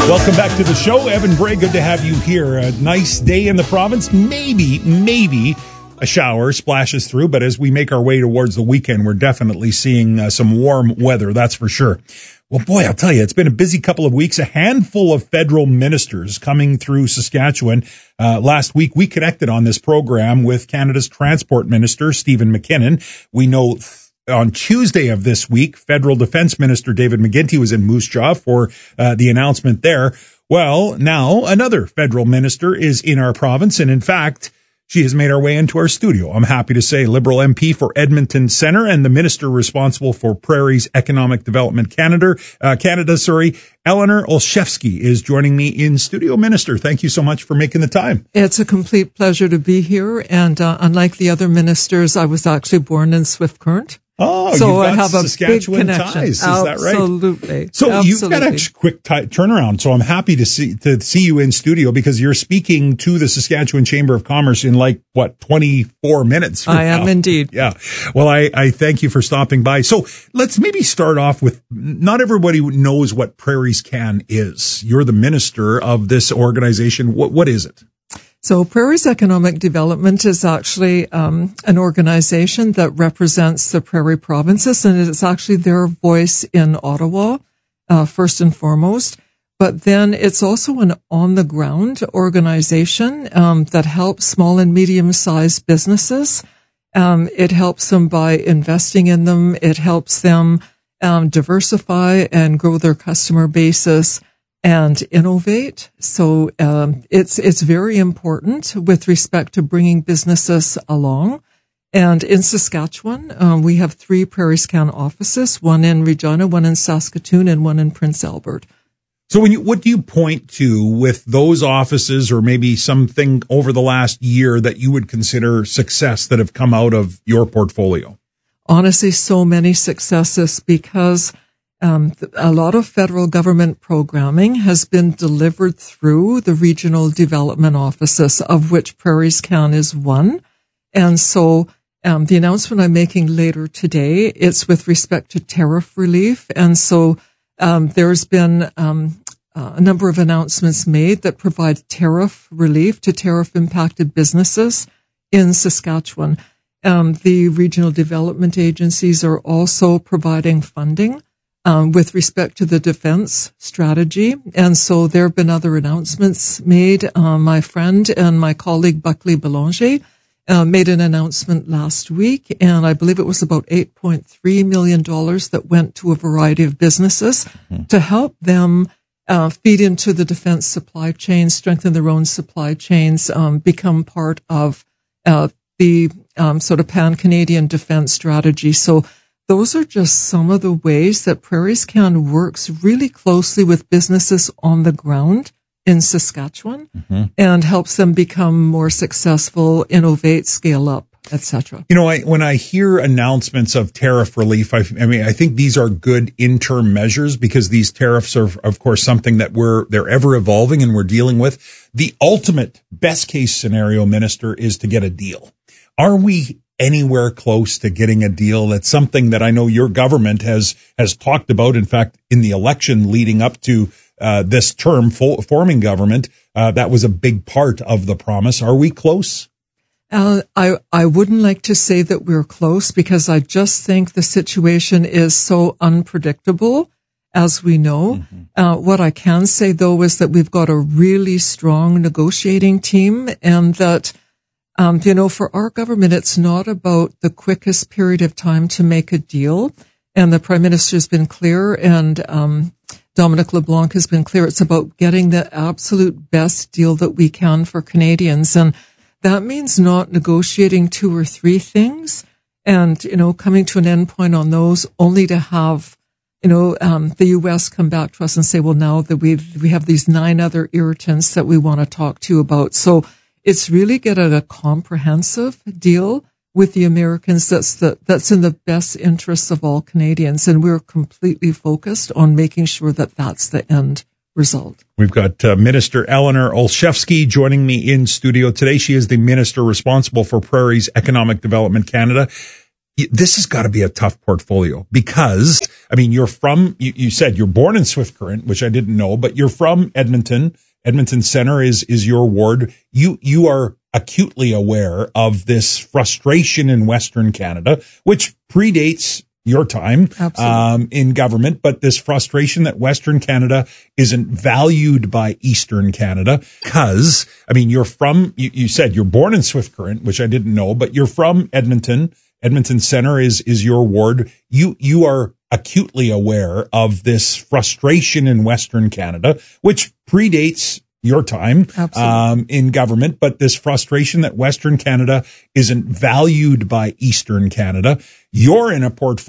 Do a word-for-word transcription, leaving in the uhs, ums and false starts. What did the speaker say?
Welcome back to the show. Evan Bray, good to have you here. A nice day in the province. Maybe, maybe a shower splashes through, but as we make our way towards the weekend, we're definitely seeing uh, some warm weather, that's for sure. Well, boy, I'll tell you, it's been a busy couple of weeks. A handful of federal ministers coming through Saskatchewan. Uh, last week, we connected on this program with Canada's Transport Minister, Stephen McKinnon. We know th- on Tuesday of this week, Federal Defense Minister David McGuinty was in Moose Jaw for uh, the announcement there. Well, now another federal minister is in our province, and in fact, she has made her way into our studio. I'm happy to say Liberal M P for Edmonton Centre and the minister responsible for Prairie's Economic Development Canada, uh, Canada, sorry, Eleanor Olszewski is joining me in studio. Minister, thank you so much for making the time. It's a complete pleasure to be here. And uh, unlike the other ministers, I was actually born in Swift Current. Oh, so you've got I have Saskatchewan a big connection. ties, is Absolutely. that right? Absolutely. So Absolutely. You've got a quick t- turnaround. So I'm happy to see to see you in studio because you're speaking to the Saskatchewan Chamber of Commerce in like what twenty-four minutes. I am indeed. Yeah. Well, I, I thank you for stopping by. So let's maybe start off with, not everybody knows what Prairies Can is. You're the minister of this organization. What what is it? So Prairie's Economic Development is actually um, an organization that represents the Prairie provinces, and it's actually their voice in Ottawa, uh, first and foremost. But then it's also an on-the-ground organization um, that helps small and medium-sized businesses. Um, it helps them by investing in them. It helps them um, diversify and grow their customer bases and innovate. So um, it's it's very important with respect to bringing businesses along. And in Saskatchewan, um, we have three Prairies Can offices, one in Regina, one in Saskatoon, and one in Prince Albert. So when you, what do you point to with those offices or maybe something over the last year that you would consider success that have come out of your portfolio? Honestly, so many successes because Um, a lot of federal government programming has been delivered through the regional development offices, of which Prairies Can is one. And so um, the announcement I'm making later today, it's with respect to tariff relief. And so um, there's been um, uh, a number of announcements made that provide tariff relief to tariff-impacted businesses in Saskatchewan. Um, the regional development agencies are also providing funding Um, with respect to the defense strategy. And so there have been other announcements made. Uh, my friend and my colleague Buckley Belanger uh, made an announcement last week, and I believe it was about eight point three million dollars that went to a variety of businesses mm-hmm. to help them uh, feed into the defense supply chain, strengthen their own supply chains, um, become part of uh, the um, sort of pan-Canadian defense strategy. So those are just some of the ways that Prairies Can works really closely with businesses on the ground in Saskatchewan mm-hmm. and helps them become more successful, innovate, scale up, et cetera. You know, I, when I hear announcements of tariff relief, I, I mean, I think these are good interim measures because these tariffs are, of course, something that we're, they're ever evolving and we're dealing with. The ultimate best case scenario, Minister, is to get a deal. Are we anywhere close to getting a deal? That's something that I know your government has has talked about. In fact, in the election leading up to uh, this term, fo- forming government, uh, that was a big part of the promise. Are we close? Uh, I I wouldn't like to say that we're close because I just think the situation is so unpredictable, as we know. Mm-hmm. Uh, what I can say, though, is that we've got a really strong negotiating team and that Um, you know, for our government, it's not about the quickest period of time to make a deal. And the Prime Minister has been clear and um, Dominic LeBlanc has been clear. It's about getting the absolute best deal that we can for Canadians. And that means not negotiating two or three things and, you know, coming to an end point on those only to have, you know, um, the U S come back to us and say, well, now that we we have these nine other irritants that we want to talk to you about. So it's really getting a comprehensive deal with the Americans that's the, that's in the best interests of all Canadians. And we're completely focused on making sure that that's the end result. We've got uh, Minister Eleanor Olszewski joining me in studio today. She is the minister responsible for Prairie's Economic Development Canada. this has got to be a tough portfolio because, I mean, you're from, you, you said you're born in Swift Current, which I didn't know, but you're from Edmonton. Edmonton Center is, is your ward. You, you are acutely aware of this frustration in Western Canada, which predates your time um, in government, but this frustration that Western Canada isn't valued by Eastern Canada because, I mean, you're from, you, you said you're born in Swift Current, which I didn't know, but you're from Edmonton. Edmonton Center is, is your ward. You, you are acutely aware of this frustration in Western Canada, which predates your time um, in government, but this frustration that Western Canada isn't valued by Eastern Canada. You're in a portfolio